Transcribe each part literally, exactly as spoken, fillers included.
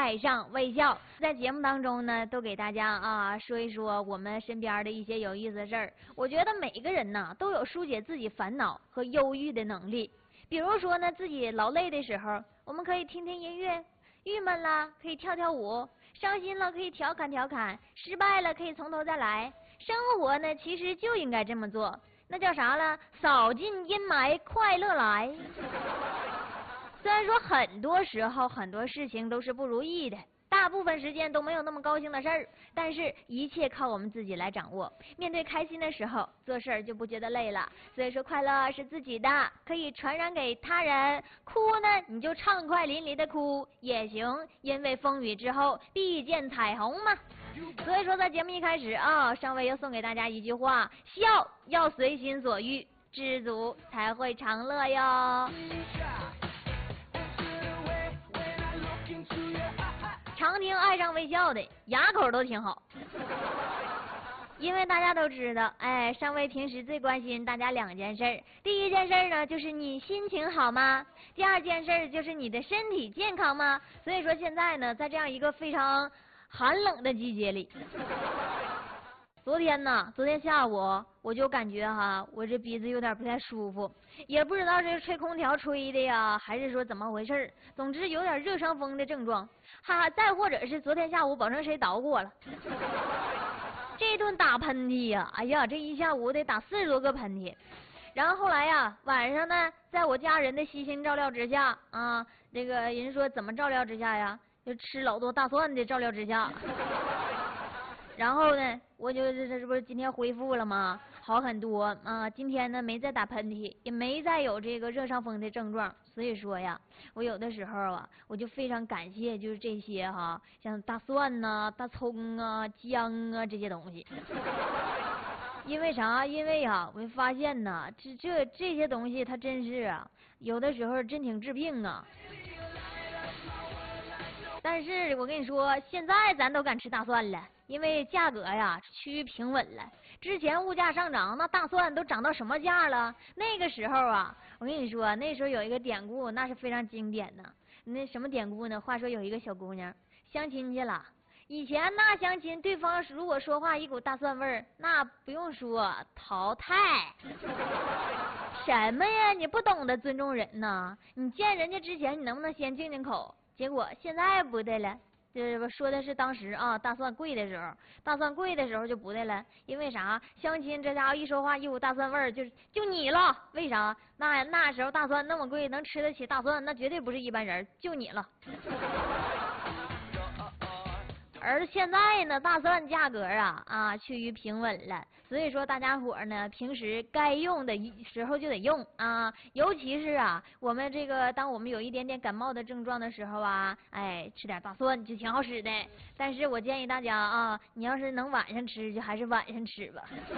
爱上微笑。在节目当中呢，都给大家啊说一说我们身边的一些有意思的事儿。我觉得每个人呢都有疏解自己烦恼和忧郁的能力。比如说呢，自己劳累的时候，我们可以听听音乐；郁闷了可以跳跳舞；伤心了可以调侃调侃；失败了可以从头再来。生活呢，其实就应该这么做。那叫啥了？扫尽阴霾，快乐来。虽然说很多时候很多事情都是不如意的，大部分时间都没有那么高兴的事儿，但是一切靠我们自己来掌握。面对开心的时候，做事儿就不觉得累了。所以说，快乐是自己的，可以传染给他人。哭呢，你就畅快淋漓的哭也行，因为风雨之后必见彩虹嘛。所以说，在节目一开始啊，上尉要送给大家一句话：笑要随心所欲，知足才会长乐哟。常听爱上微笑的牙口都挺好，因为大家都知道，哎，上尉平时最关心大家两件事儿。第一件事儿呢，就是你心情好吗？第二件事儿就是你的身体健康吗？所以说现在呢，在这样一个非常寒冷的季节里，昨天呢，昨天下午我就感觉哈，我这鼻子有点不太舒服，也不知道是吹空调吹的呀，还是说怎么回事。总之有点热伤风的症状，哈哈，再或者是昨天下午保证谁捣鼓我了。这顿打喷嚏呀，哎呀，这一下午得打四十多个喷嚏。然后后来呀，晚上呢，在我家人的悉心照料之下啊，这个人说怎么照料之下呀？就吃老多大蒜的照料之下。然后呢，我就这这不是今天恢复了吗？好很多啊！今天呢没再打喷嚏，也没再有这个热伤风的症状。所以说呀，我有的时候啊，我就非常感谢就是这些哈，像大蒜呐、大葱啊、姜啊这些东西。因为啥？因为啊，我发现呐，这这这些东西它真是啊，有的时候真挺治病啊。但是我跟你说，现在咱都敢吃大蒜了，因为价格呀趋于平稳了。之前物价上涨，那大蒜都涨到什么价了？那个时候啊，我跟你说，那时候有一个典故，那是非常经典的。那什么典故呢？话说有一个小姑娘相亲去了，以前那相亲，对方如果说话一股大蒜味儿，那不用说淘汰。什么呀？你不懂得尊重人呐？你见人家之前，你能不能先敬敬口？结果现在不对了，就是说的是当时啊，大蒜贵的时候，大蒜贵的时候就不对了，因为啥？相亲这家伙一说话一股大蒜味儿，就就你了。为啥？那那时候大蒜那么贵，能吃得起大蒜，那绝对不是一般人，就你了。而现在呢，大蒜价格啊啊趋于平稳了，所以说大家伙呢平时该用的时候就得用啊，尤其是啊我们这个当我们有一点点感冒的症状的时候啊，哎吃点大蒜就挺好使的。但是我建议大家啊，你要是能晚上吃就还是晚上吃吧。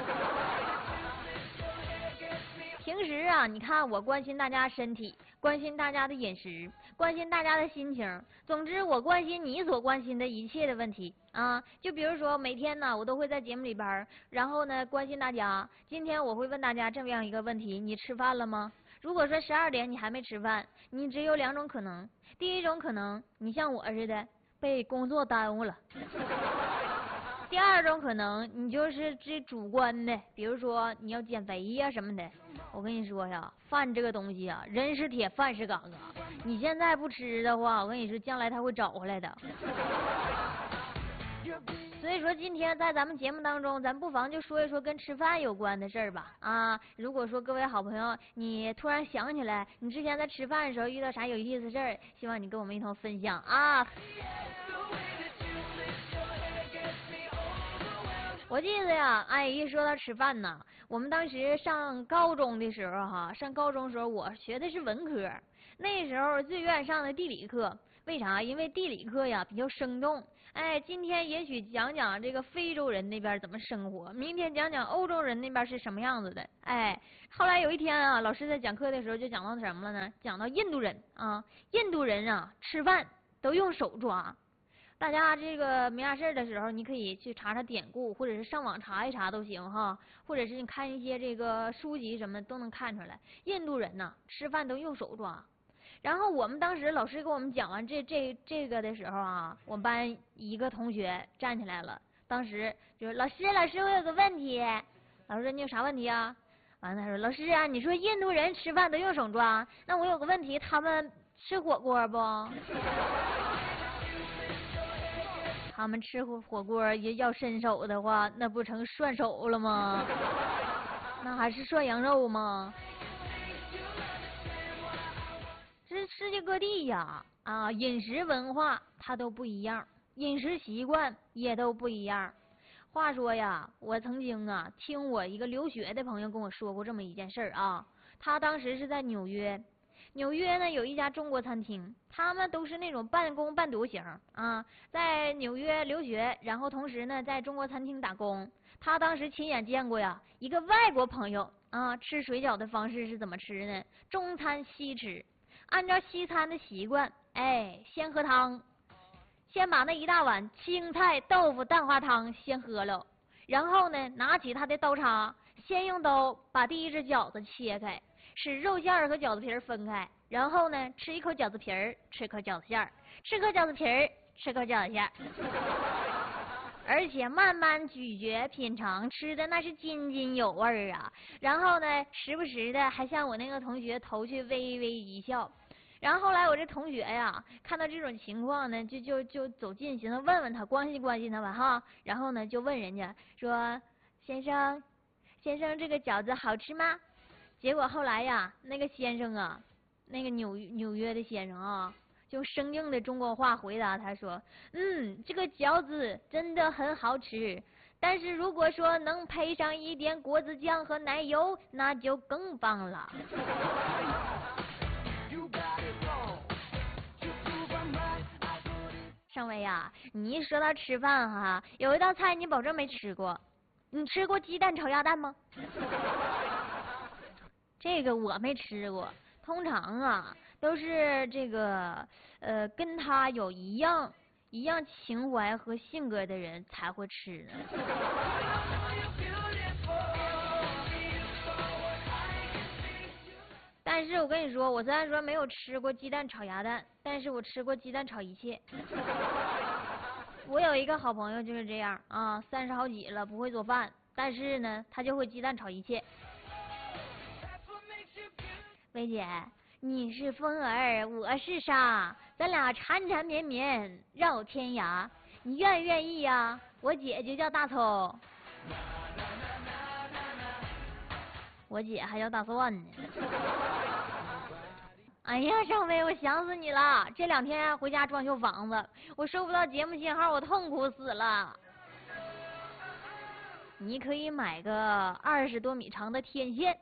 平时啊，你看我关心大家身体，关心大家的饮食，关心大家的心情，总之我关心你所关心的一切的问题啊。就比如说每天呢，我都会在节目里边，然后呢关心大家。今天我会问大家这么样一个问题：你吃饭了吗？如果说十二点你还没吃饭，你只有两种可能。第一种可能，你像我似的被工作耽误了。第二种可能，你就是这主观的，比如说你要减肥呀什么的。我跟你说呀，饭这个东西啊，人是铁，饭是钢啊。你现在不吃的话，我跟你说，将来他会找回来的。所以说，今天在咱们节目当中，咱不妨就说一说跟吃饭有关的事儿吧。啊，如果说各位好朋友，你突然想起来，你之前在吃饭的时候遇到啥有意思的事儿，希望你跟我们一同分享啊。我记得呀，哎，一说到吃饭呢，我们当时上高中的时候哈，上高中时候我学的是文科，那时候最愿意上的地理课。为啥？因为地理课呀比较生动。哎，今天也许讲讲这个非洲人那边怎么生活，明天讲讲欧洲人那边是什么样子的。哎，后来有一天啊，老师在讲课的时候就讲到什么了呢？讲到印度人啊，印度人啊吃饭都用手抓。大家这个没啥事的时候，你可以去查查典故，或者是上网查一查都行哈，或者是你看一些这个书籍什么都能看出来。印度人呐，吃饭都用手抓。 然后我们当时老师给我们讲完这这这个的时候啊，我们班一个同学站起来了，当时就是老师老师我有个问题，老师说你有啥问题啊？完了他说老师啊，你说印度人吃饭都用手抓，那我有个问题，他们吃火锅不？他们吃火火锅也要伸手的话，那不成涮手了吗？那还是涮羊肉吗？这世界各地呀，啊，饮食文化它都不一样，饮食习惯也都不一样。话说呀，我曾经啊听我一个留学的朋友跟我说过这么一件事儿啊，他当时是在纽约，纽约呢有一家中国餐厅，他们都是那种半工半读型啊，在纽约留学，然后同时呢在中国餐厅打工。他当时亲眼见过呀，一个外国朋友啊吃水饺的方式是怎么吃呢？中餐西吃，按照西餐的习惯，哎，先喝汤。先把那一大碗青菜豆腐蛋花汤先喝了，然后呢，拿起他的刀叉，先用刀把第一只饺子切开，使肉馅儿和饺子皮儿分开，然后呢，吃一口饺子皮儿，吃口饺子馅儿，吃口饺子皮儿，吃口饺子馅儿，而且慢慢咀嚼品尝，吃的那是津津有味儿啊。然后呢，时不时的还向我那个同学投去微微一笑。然后后来我这同学呀，看到这种情况呢，就就就走近，寻思问问他，关心关心他吧哈。然后呢，就问人家说：“先生，先生，这个饺子好吃吗？”结果后来呀，那个先生啊，那个纽纽约的先生啊，就生硬的中国话回答他说：“嗯，这个饺子真的很好吃，但是如果说能配上一点果子酱和奶油，那就更棒了。”上尉呀，你一说到吃饭哈，有一道菜你保证没吃过，你吃过鸡蛋炒鸭蛋吗？这个我没吃过，通常啊都是这个呃跟他有一样一样情怀和性格的人才会吃的。但是我跟你说，我虽然说没有吃过鸡蛋炒鸭蛋，但是我吃过鸡蛋炒一切。我有一个好朋友就是这样啊，三十好几了不会做饭，但是呢，他就会鸡蛋炒一切。薇姐，你是风儿，我是沙，咱俩缠缠绵绵绕天涯，你愿不愿意呀？我姐就叫大葱，我姐还叫大蒜呢。哎呀，上尉，我想死你了！这两天回家装修房子，我收不到节目信号，我痛苦死了。你可以买个二十多米长的天线。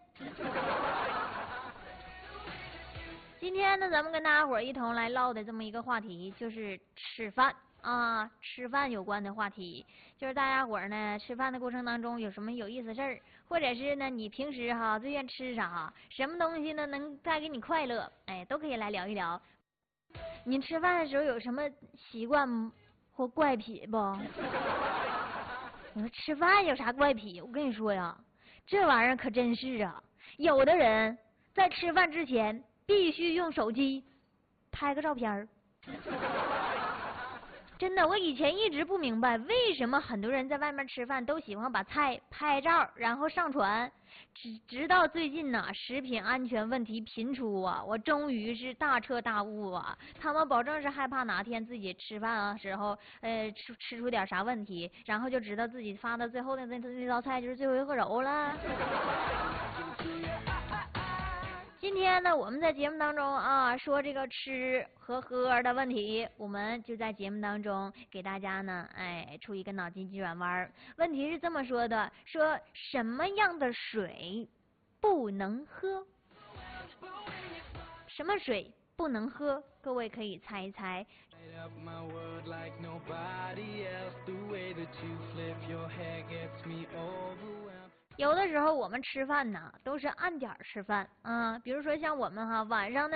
今天呢，咱们跟大家伙一同来唠的这么一个话题，就是吃饭啊，吃饭有关的话题，就是大家伙呢吃饭的过程当中有什么有意思事儿，或者是呢你平时哈最愿吃啥，什么东西呢能带给你快乐，哎，都可以来聊一聊。你吃饭的时候有什么习惯或怪癖不？你说吃饭有啥怪癖？我跟你说呀，这玩意儿可真是啊，有的人在吃饭之前必须用手机拍个照片儿。真的，我以前一直不明白为什么很多人在外面吃饭都喜欢把菜拍照然后上传，直直到最近呢、啊，食品安全问题频出啊，我终于是大彻大悟啊！他们保证是害怕哪天自己吃饭啊时候，呃吃吃出点啥问题，然后就知道自己发到最后的那那道菜就是最后一个肉了。今天呢，我们在节目当中啊说这个吃和喝的问题，我们就在节目当中给大家呢，哎，出一个脑筋急转弯。问题是这么说的：说什么样的水不能喝？什么水不能喝？各位可以猜一猜。有的时候我们吃饭呢，都是按点吃饭啊，比如说像我们哈晚上呢。